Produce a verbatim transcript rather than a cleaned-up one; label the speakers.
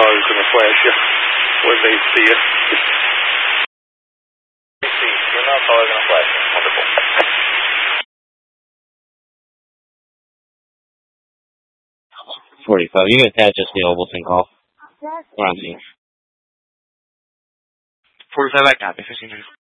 Speaker 1: car is going to flash you when they see you. You're not probably going to flash you. Wonderful.
Speaker 2: forty-five. You can attach just the Obleton call. We're on scene.
Speaker 3: forty-five, I copy. fifteen